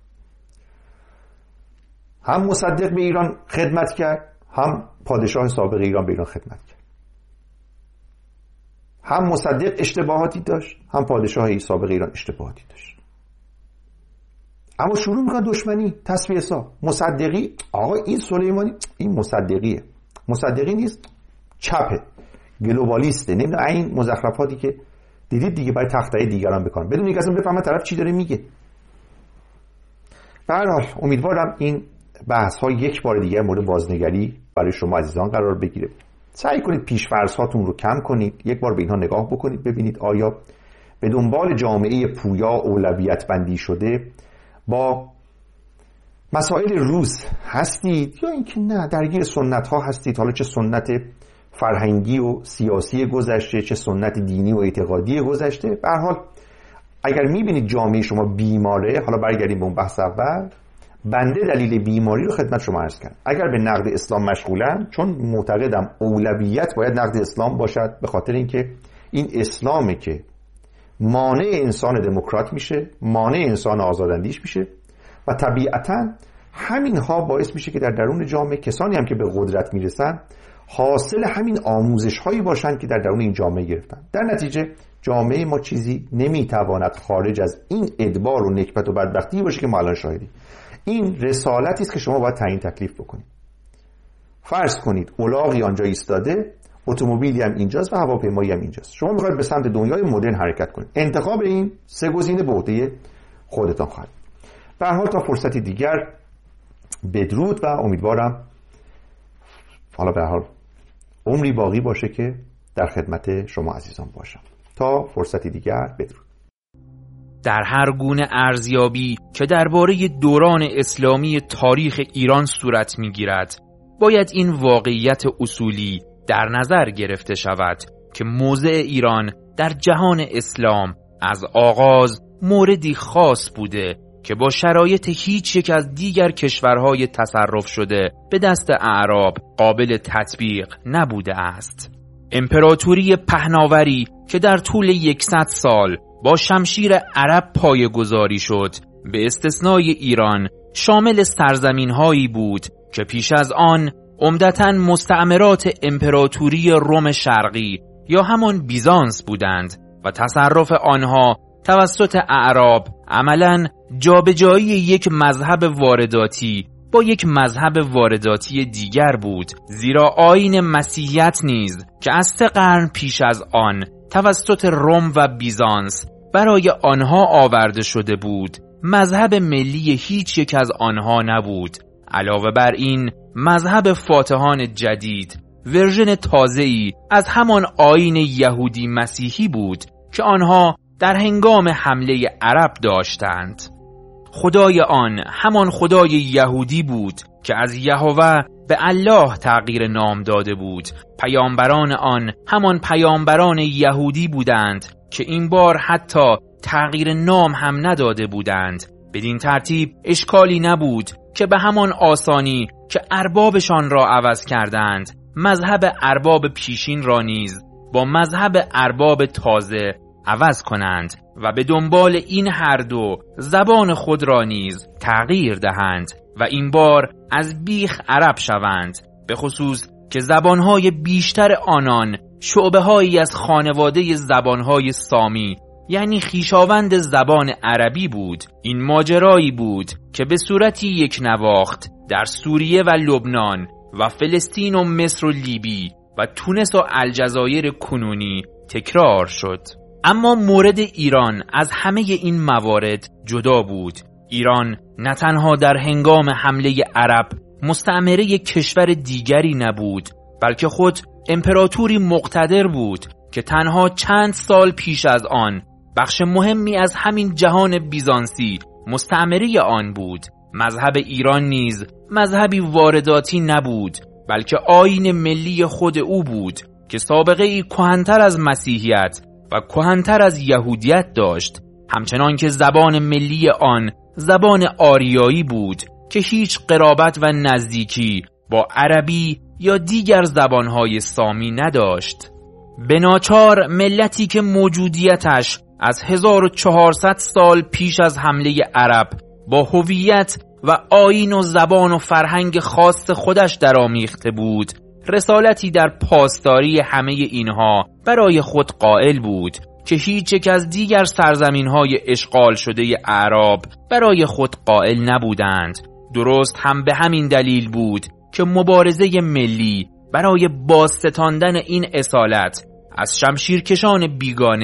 S1: هم مصدق به ایران خدمت کرد، هم پادشاه سابق ایران به ایران خدمت کرد. هم مصدق اشتباهاتی داشت، هم پادشاه سابق ایران اشتباهاتی داشت. اما شروع میکنه دشمنی، تصفیه حساب. مصدقی آقا این سلیمانی، این مصدقیه، مصدقی نیست، چپه، گلوبالیسته، نمیدونم این مزخرفاتی که دیدید دیگه، برای تخته دیگران بکنن بدون اینکه اصلا بفهمن طرف چی داره میگه. به هر حال امیدوارم این بحث ها یک بار دیگه مورد بازنگری برای شما عزیزان قرار بگیره. سعی کنید پیش‌فرض هاتون رو کم کنید، یک بار به اینها نگاه بکنید ببینید آیا به دنبال جامعه پویا اولویت بندی شده با مسائل روز هستید یا اینکه نه درگیر سنت ها هستید، حالا چه سنت فرهنگی و سیاسی گذشته چه سنت دینی و اعتقادی گذشته. به هر حال اگر میبینید جامعه شما بیماره، حالا برگردیم به اون بحث اول، بنده دلیل بیماری رو خدمت شما عرض کردم. اگر به نقد اسلام مشغولم، چون معتقدم اولویت باید نقد اسلام باشد، به خاطر اینکه این اسلامه که مانع انسان دموکرات میشه، مانع انسان آزاداندیش میشه و طبیعتاً همینها باعث میشه که در درون جامعه کسانی هم که به قدرت میرسن حاصل همین آموزش هایی باشن که در درون این جامعه گرفتن. در نتیجه جامعه ما چیزی نمیتواند خارج از این ادبار و نکبت و بدبختی باشه که ما الان شاهدیم. این رسالتی است که شما باید تعیین تکلیف بکنید. فرض کنید الاغی آنجا ایستاده، اتومبیلی هم اینجاست و هواپیمایی هم اینجاست. شما میخواید به سمت دنیای مدرن حرکت کنید. انتخاب این سه گزینه به عهده خودتان خواهد. به هر حال تا فرصتی دیگر بدرود و امیدوارم حالا به هر حال عمری باقی باشه که در خدمت شما عزیزان باشم. تا فرصتی دیگر بدرود.
S2: در هر گونه ارزیابی که درباره دوران اسلامی تاریخ ایران صورت می‌گیرد، باید این واقعیت اصولی در نظر گرفته شود که موضع ایران در جهان اسلام از آغاز موردی خاص بوده که با شرایط هیچ یک از دیگر کشورهای تصرف شده به دست اعراب قابل تطبیق نبوده است. امپراتوری پهناوری که در طول 100 سال با شمشیر عرب پایه‌گذاری شد، به استثنای ایران شامل سرزمین‌هایی بود که پیش از آن عمدتاً مستعمرات امپراتوری روم شرقی یا همان بیزانس بودند و تصرف آنها توسط اعراب عملاً جابجایی یک مذهب وارداتی با یک مذهب وارداتی دیگر بود، زیرا آیین مسیحیت نیز که از 3 قرن پیش از آن توسط روم و بیزانس برای آنها آورده شده بود، مذهب ملی هیچ یک از آنها نبود. علاوه بر این، مذهب فاتحان جدید ورژن تازه‌ای از همان آیین یهودی مسیحی بود که آنها در هنگام حمله عرب داشتند. خدای آن همان خدای یهودی بود که از یهوه به الله تغییر نام داده بود. پیامبران آن همان پیامبران یهودی بودند که این بار حتی تغییر نام هم نداده بودند. بدین ترتیب اشکالی نبود که به همان آسانی که اربابشان را عوض کردند، مذهب ارباب پیشین را نیز با مذهب ارباب تازه عوض کنند و به دنبال این هر دو زبان خود را نیز تغییر دهند و این بار از بیخ عرب شوند، به خصوص که زبانهای بیشتر آنان شعبه‌هایی از خانواده زبانهای سامی یعنی خویشاوند زبان عربی بود. این ماجرایی بود که به صورتی یک نواخت در سوریه و لبنان و فلسطین و مصر و لیبی و تونس و الجزایر کنونی تکرار شد. اما مورد ایران از همه این موارد جدا بود. ایران نه تنها در هنگام حمله عرب مستعمره کشور دیگری نبود، بلکه خود امپراتوری مقتدر بود که تنها چند سال پیش از آن بخش مهمی از همین جهان بیزانسی مستعمره آن بود. مذهب ایران نیز مذهبی وارداتی نبود، بلکه آیین ملی خود او بود که سابقه ای کهن‌تر از مسیحیت و کهن‌تر از یهودیت داشت. همچنان که زبان ملی آن زبان آریایی بود که هیچ قرابت و نزدیکی با عربی یا دیگر زبانهای سامی نداشت. به ناچار ملتی که موجودیتش از 1400 سال پیش از حمله عرب با هویت و آیین و زبان و فرهنگ خاص خودش درآمیخته بود، رسالتی در پاسداری همه اینها برای خود قائل بود که هیچ یک از دیگر سرزمین‌های اشغال شده اعراب برای خود قائل نبودند. درست هم به همین دلیل بود که مبارزه ملی برای بازستاندن این اصالت از شمشیرکشان بیگانه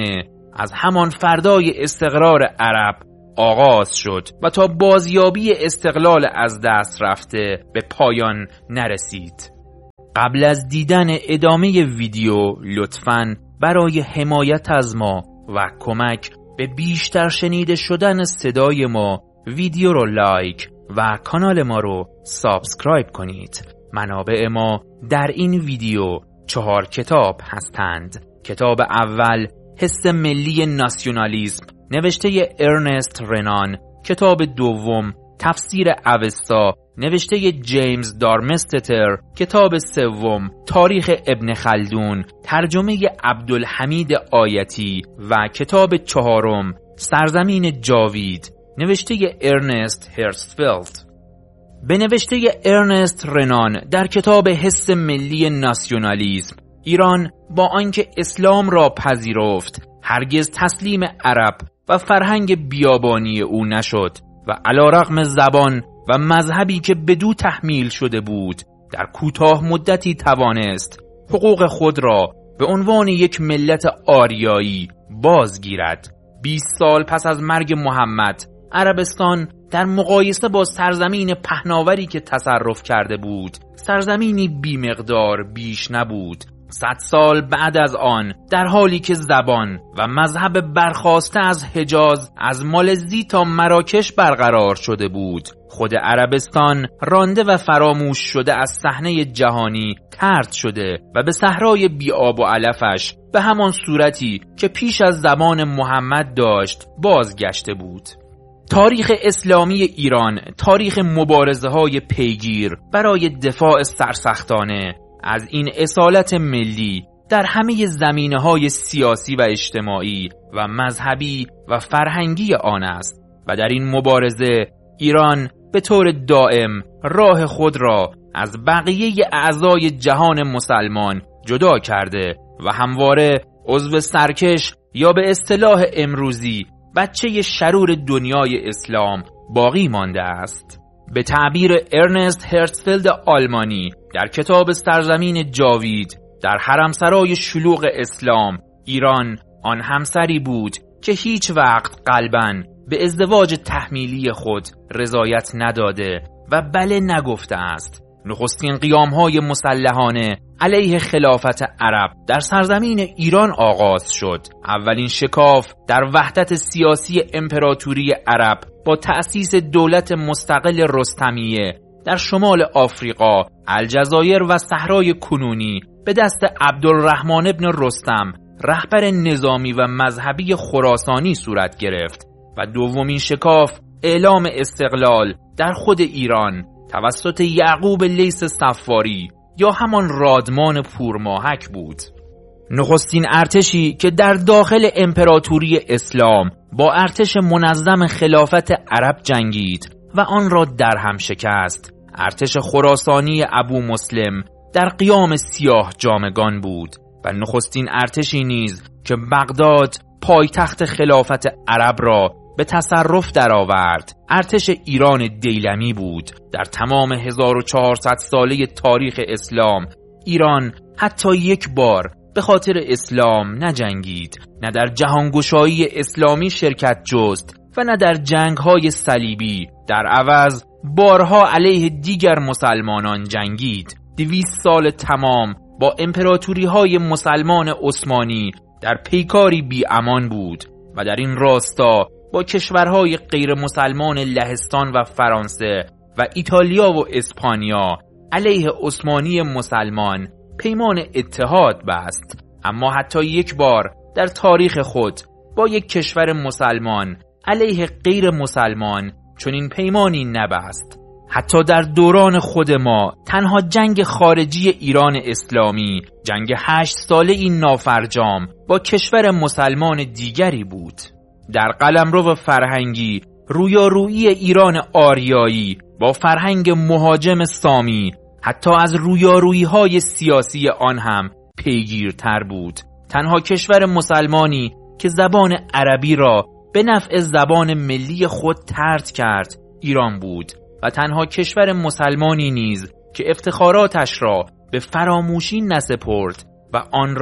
S2: از همان فردای استقرار عرب آغاز شد و تا بازیابی استقلال از دست رفته به پایان نرسید. قبل از دیدن ادامه ویدیو لطفاً برای حمایت از ما و کمک به بیشتر شنیده شدن صدای ما ویدیو رو لایک و کانال ما رو سابسکرایب کنید. منابع ما در این ویدیو 4 کتاب هستند. کتاب اول حس ملی ناسیونالیسم نوشته ارنست رنان، کتاب دوم تفسیر اوستا نوشته جیمز دارمستتر، کتاب سوم تاریخ ابن خلدون ترجمه عبدالحمید آیتی و کتاب چهارم سرزمین جاوید نوشته ارنست هرتزفلد. به نوشته ارنست رنان در کتاب حس ملی ناسیونالیسم، ایران با آنکه اسلام را پذیرفت هرگز تسلیم عرب و فرهنگ بیابانی او نشد و علیرغم زبان و مذهبی که بدو تحمیل شده بود در کوتاه مدتی توانست حقوق خود را به عنوان یک ملت آریایی بازگیرد. 20 سال پس از مرگ محمد، عربستان در مقایسه با سرزمین پهناوری که تصرف کرده بود سرزمینی بیمقدار بیش نبود. 100 سال بعد از آن، در حالی که زبان و مذهب برخاسته از حجاز از مالزی تا مراکش برقرار شده بود، خود عربستان رانده و فراموش شده از صحنه جهانی طرد شده و به صحرای بی آب و علفش به همان صورتی که پیش از زمان محمد داشت بازگشته بود. تاریخ اسلامی ایران تاریخ مبارزه‌های پیگیر برای دفاع سرسختانه از این اصالت ملی در همه زمینه‌های سیاسی و اجتماعی و مذهبی و فرهنگی آن است و در این مبارزه ایران به طور دائم راه خود را از بقیه اعضای جهان مسلمان جدا کرده و همواره عضو سرکش یا به اصطلاح امروزی بچه شرور دنیای اسلام باقی مانده است. به تعبیر ارنست هرتزفلد آلمانی در کتاب سرزمین جاوید، در حرمسرای شلوغ اسلام ایران آن همسری بود که هیچ وقت قلباً به ازدواج تحمیلی خود رضایت نداده و بله نگفته است. نخستین قیام‌های مسلحانه علیه خلافت عرب در سرزمین ایران آغاز شد. اولین شکاف در وحدت سیاسی امپراتوری عرب با تأسیس دولت مستقل رستمیه در شمال آفریقا، الجزایر و صحرای کنونی به دست عبدالرحمن ابن رستم، رهبر نظامی و مذهبی خراسانی صورت گرفت و دومین شکاف اعلام استقلال در خود ایران توسط یعقوب لیث صفاری یا همان رادمان پورماهک بود. نخستین ارتشی که در داخل امپراتوری اسلام با ارتش منظم خلافت عرب جنگید و آن را در هم شکست، ارتش خراسانی ابو مسلم در قیام سیاه جامگان بود و نخستین ارتشی نیز که بغداد پایتخت خلافت عرب را به تصرف درآورد ارتش ایران دیلمی بود. در تمام 1400 ساله تاریخ اسلام ایران حتی یک بار به خاطر اسلام نجنگید، نه در جهانگشایی اسلامی شرکت جست و نه در جنگ‌های صلیبی. در عوض بارها علیه دیگر مسلمانان جنگید. 200 سال تمام با امپراتوری‌های مسلمان عثمانی در پیکاری بی امان بود و در این راستا با کشورهای غیر مسلمان لهستان و فرانسه و ایتالیا و اسپانیا علیه عثمانی مسلمان پیمان اتحاد بست. اما حتی یک بار در تاریخ خود با یک کشور مسلمان علیه غیر مسلمان چنین پیمانی نبست. حتی در دوران خود ما تنها جنگ خارجی ایران اسلامی جنگ 8 ساله این نافرجام با کشور مسلمان دیگری بود. در قلمرو فرهنگی رویارویی ایران آریایی با فرهنگ مهاجم سامی حتی از رویارویی‌های سیاسی آن هم پیگیرتر بود. تنها کشور مسلمانی که زبان عربی را به نفع زبان ملی خود طرد کرد ایران بود و تنها کشور مسلمانی نیز که افتخاراتش را به فراموشی نسپرد و آن را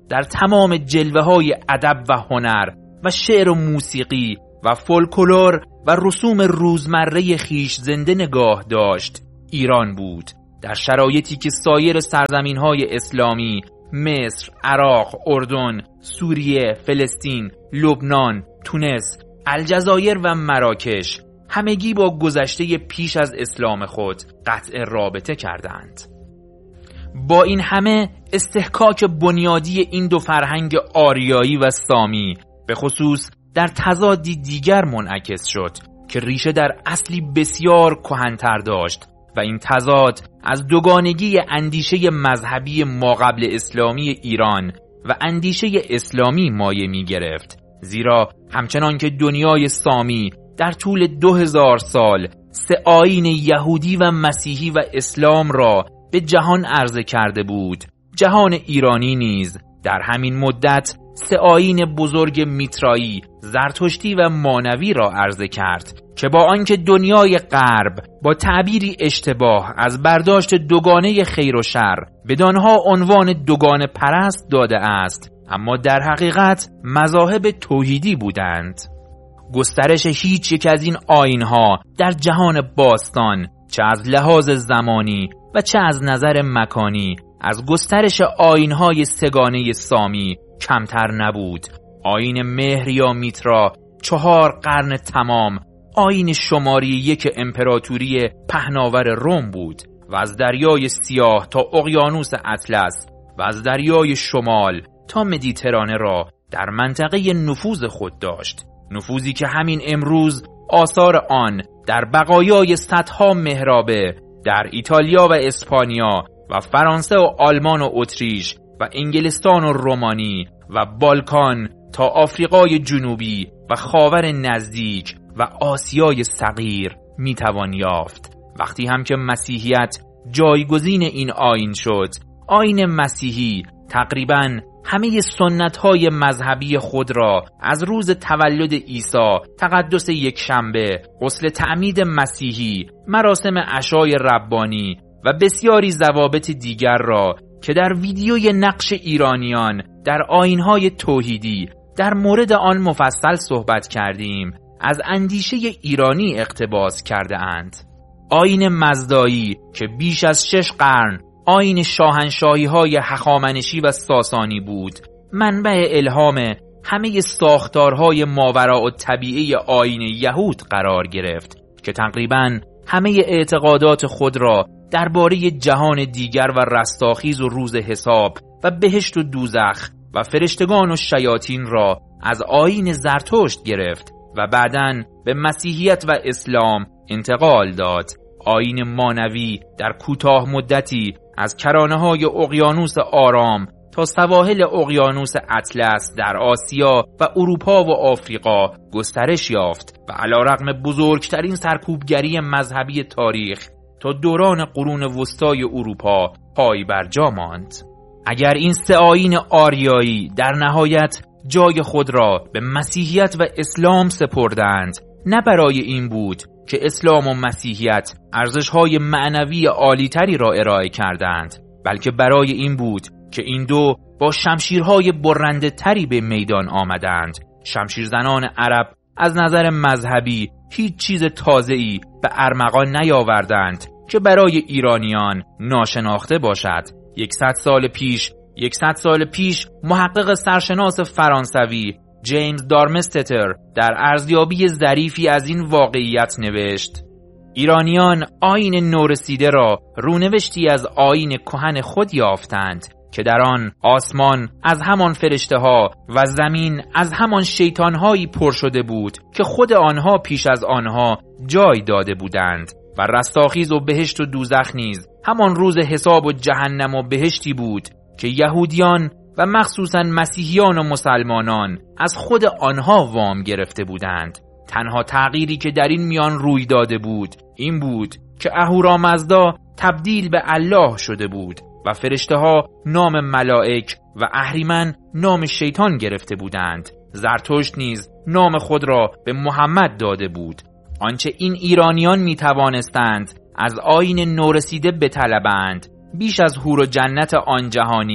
S2: در تمام جلوه‌های ادب و هنر و شعر و موسیقی و فولکلور و رسوم روزمره خیش زنده نگاه داشت ایران بود، در شرایطی که سایر سرزمین‌های اسلامی مصر، عراق، اردن، سوریه، فلسطین، لبنان، تونس، الجزایر و مراکش همگی با گذشته پیش از اسلام خود قطع رابطه کردند. با این همه استحکاک بنیادی این دو فرهنگ آریایی و سامی به خصوص در تضادی دیگر منعکس شد که ریشه در اصلی بسیار کهن‌تر داشت و این تضاد از دوگانگی اندیشه مذهبی ماقبل اسلامی ایران و اندیشه اسلامی مایه می گرفت، زیرا همچنان که دنیای سامی در طول 2000 سال 3 آیین یهودی و مسیحی و اسلام را به جهان عرضه کرده بود، جهان ایرانی نیز در همین مدت 3 آیین بزرگ میترایی، زرتشتی و مانوی را عرضه کرد که با آنکه دنیای غرب با تعبیری اشتباه از برداشت دوگانه خیر و شر بدانها عنوان دوگانه پرست داده است، اما در حقیقت مذاهب توحیدی بودند. گسترش هیچ یک از این آیین‌ها در جهان باستان، چه از لحاظ زمانی و چه از نظر مکانی، از گسترش آیین‌های سگانه سامی کمتر نبود. آیین مهر یا میترا 4 قرن تمام آیین شماری 1 امپراتوری پهناور روم بود و از دریای سیاه تا اقیانوس اطلس و از دریای شمال تا مدیترانه را در منطقه نفوذ خود داشت، نفوذی که همین امروز آثار آن در بقایای صدها محرابه در ایتالیا و اسپانیا و فرانسه و آلمان و اتریش و انگلستان و رومانی و بالکان تا آفریقای جنوبی و خاور نزدیک و آسیای صغیر میتوان یافت. وقتی هم که مسیحیت جایگزین این آیین شد، آیین مسیحی تقریباً همه سنت‌های مذهبی خود را از روز تولد عیسی، تقدس یکشنبه، غسل تعمید مسیحی، مراسم عشای ربانی و بسیاری ضوابط دیگر را که در ویدیوی نقش ایرانیان در آیین‌های توحیدی در مورد آن مفصل صحبت کردیم، از اندیشه ایرانی اقتباس کرده اند. آیین مزدایی که بیش از 6 قرن آیین شاهنشاهی‌های هخامنشی و ساسانی بود، منبع الهام همه ساختارهای ماوراءالطبیعه آیین یهود قرار گرفت که تقریباً همه اعتقادات خود را درباره جهان دیگر و رستاخیز و روز حساب و بهشت و دوزخ و فرشتگان و شیاطین را از آیین زرتشت گرفت و بعداً به مسیحیت و اسلام انتقال داد. آیین مانوی در کوتاه مدتی از کرانه‌های اقیانوس آرام تا سواحل اقیانوس اطلس در آسیا و اروپا و آفریقا گسترش یافت و علیرغم بزرگترین سرکوبگری مذهبی تاریخ تا دوران قرون وسطای اروپا پای برجا ماند. اگر این 3 آیین آریایی در نهایت جای خود را به مسیحیت و اسلام سپردند، نه برای این بود که اسلام و مسیحیت ارزش‌های معنوی عالی‌تری را ارائه کردند، بلکه برای این بود که این دو با شمشیرهای برنده تری به میدان آمدند. شمشیرزنان عرب از نظر مذهبی هیچ چیز تازه‌ای به ارمغان نیاوردند که برای ایرانیان ناشناخته باشد. 100 سال پیش محقق سرشناس فرانسوی جیمز دارمستتر در ارزیابی ظریفی از این واقعیت نوشت: ایرانیان آیین نورسیده را رونوشتی از آیین کهن خود یافتند که در آن آسمان از همان فرشته‌ها و زمین از همان شیطان‌هایی پر شده بود که خود آنها پیش از آنها جای داده بودند و رستاخیز و بهشت و دوزخ نیز همان روز حساب و جهنم و بهشتی بود که یهودیان و مخصوصاً مسیحیان و مسلمانان از خود آنها وام گرفته بودند. تنها تغییری که در این میان روی داده بود این بود که اهورامزدا تبدیل به الله شده بود و فرشته‌ها نام ملائک و اهریمن نام شیطان گرفته بودند. زرتشت نیز نام خود را به محمد داده بود. آنچه این ایرانیان می توانستند از آیین نورسیده بطلبند بیش از حور و جنت آن جهانی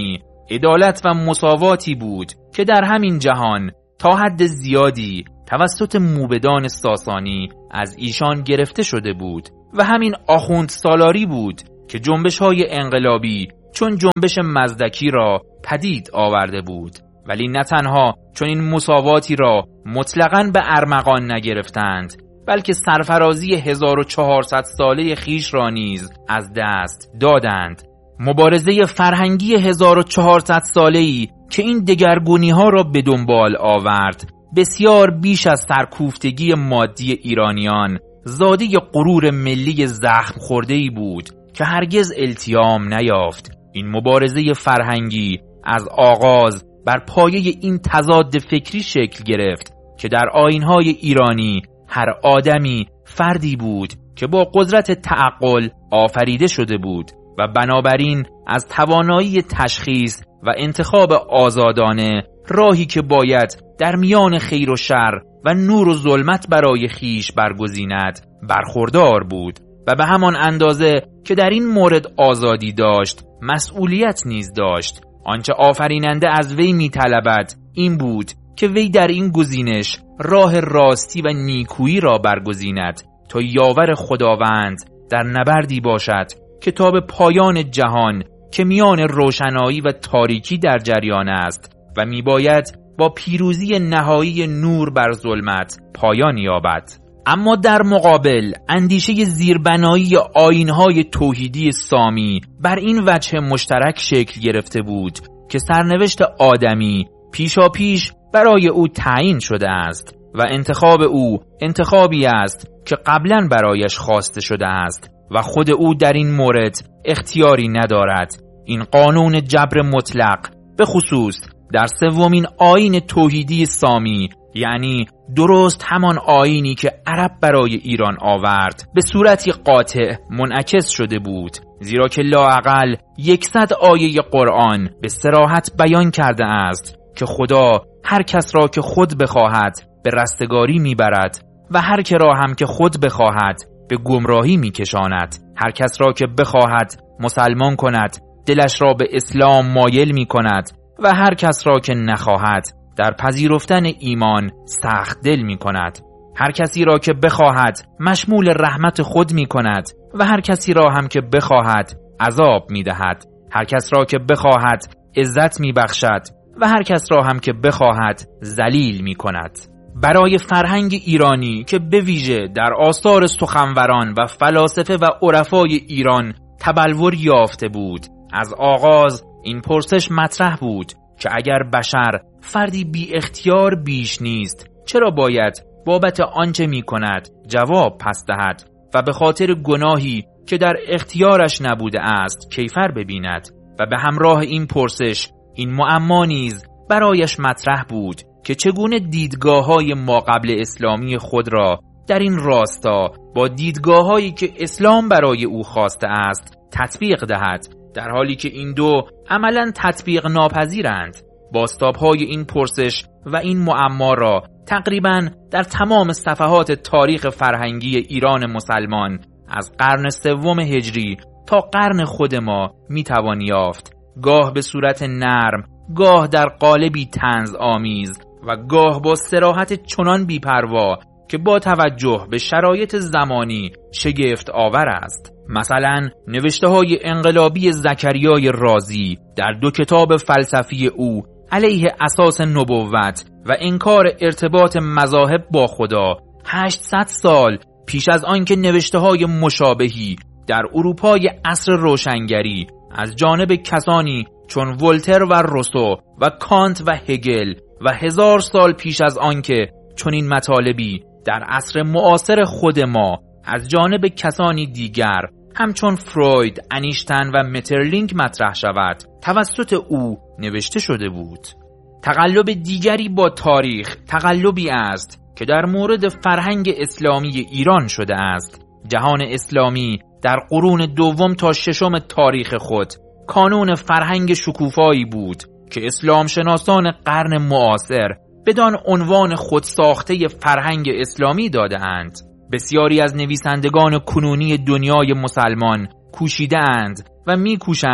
S2: عدالت و مساواتی بود که در همین جهان تا حد زیادی توسط موبدان ساسانی از ایشان گرفته شده بود و همین آخوند سالاری بود که جنبش‌های انقلابی چون جنبش مزدکی را پدید آورده بود. ولی نه تنها چون این مساواتی را مطلقاً به ارمغان نگرفتند، بلکه سرفرازی 1400 ساله خیش را نیز از دست دادند. مبارزه فرهنگی 1400 ساله‌ای که این دگرگونی‌ها را به دنبال آورد، بسیار بیش از سرکوفتگی مادی ایرانیان زاده غرور ملی زخم خورده‌ای بود که هرگز التیام نیافت. این مبارزه فرهنگی از آغاز بر پایه این تضاد فکری شکل گرفت که در آیین‌های ایرانی هر آدمی فردی بود که با قدرت تعقل آفریده شده بود و بنابراین از توانایی تشخیص و انتخاب آزادانه راهی که باید در میان خیر و شر و نور و ظلمت برای خیش برگزیند برخوردار بود و به همان اندازه که در این مورد آزادی داشت مسئولیت نیز داشت. آنچه آفریننده از وی می‌طلبد این بود که وی در این گزینش راه راستی و نیکویی را برگزیند تا یاور خداوند در نبردی باشد که تا به پایان جهان که میان روشنایی و تاریکی در جریان است و میباید با پیروزی نهایی نور بر ظلمت پایان یابد. اما در مقابل اندیشه زیربنایی آیین‌های توحیدی سامی بر این وجه مشترک شکل گرفته بود که سرنوشت آدمی پیشاپیش برای او تعیین شده است و انتخاب او انتخابی است که قبلاً برایش خواسته شده است و خود او در این مورد اختیاری ندارد. این قانون جبر مطلق به خصوص در سومین آیین توحیدی سامی، یعنی درست همان آیینی که عرب برای ایران آورد، به صورتی قاطع منعکس شده بود، زیرا که لااقل 100 آیه قرآن به صراحت بیان کرده است که خدا هر کس را که خود بخواهد به رستگاری میبرد و هر که را هم که خود بخواهد به گمراهی میکشاند. هر کس را که بخواهد مسلمان کند، دلش را به اسلام مایل میکند و هر کس را که نخواهد در پذیرفتن ایمان سخت دل میکند. هر کسی را که بخواهد مشمول رحمت خود میکند و هر کسی را هم که بخواهد عذاب میدهد. هر کس را که بخواهد عزت میبخشد و هر کس را هم که بخواهد ذلیل میکند. برای فرهنگ ایرانی که به ویژه در آثار سخنوران و فلاسفه و عرفای ایران تبلور یافته بود، از آغاز این پرسش مطرح بود که اگر بشر فردی بی اختیار بیش نیست، چرا باید بابت آنچه می کند جواب پس دهد و به خاطر گناهی که در اختیارش نبوده است کیفر ببیند؟ و به همراه این پرسش این معما نیز برایش مطرح بود که چگونه دیدگاه‌های ماقبل اسلامی خود را در این راستا با دیدگاه‌هایی که اسلام برای او خواسته است تطبیق دهد، در حالی که این دو عملاً تطبیق ناپذیرند. بازتاب‌های این پرسش و این معما را تقریباً در تمام صفحات تاریخ فرهنگی ایران مسلمان از قرن سوم هجری تا قرن خود ما میتوان یافت، گاه به صورت نرم، گاه در قالبی طنز آمیز و گاه با صراحت چنان بی‌پروا که با توجه به شرایط زمانی شگفت آور است. مثلا نوشته‌های انقلابی زکریای رازی در 2 کتاب فلسفی او علیه اساس نبوت و انکار ارتباط مذاهب با خدا 800 سال پیش از آنکه نوشته‌های مشابهی در اروپای عصر روشنگری از جانب کسانی چون ولتر و روسو و کانت و هگل و 1000 سال پیش از آنکه چنین مطالبی در عصر معاصر خود ما از جانب کسانی دیگر همچون فروید، انیشتن و مترلینک مطرح شود، توسط او نوشته شده بود. تقلب دیگری با تاریخ تقلبی است که در مورد فرهنگ اسلامی ایران شده است. جهان اسلامی در قرون 2 تا 6 تاریخ خود کانون فرهنگ شکوفایی بود که اسلام شناسان قرن معاصر بدان عنوان خودساخته فرهنگ اسلامی داده اند. بسیاری از نویسندگان کنونی دنیای مسلمان کوشیدند و میکوشند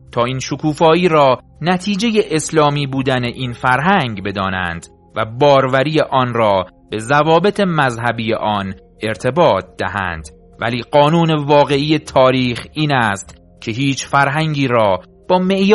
S2: تا این شکوفایی را نتیجه اسلامی بودن این فرهنگ بدانند و باروری آن را به ضوابط مذهبی آن ارتباط دهند. ولی قانون واقعی تاریخ این است که هیچ فرهنگی را با معیار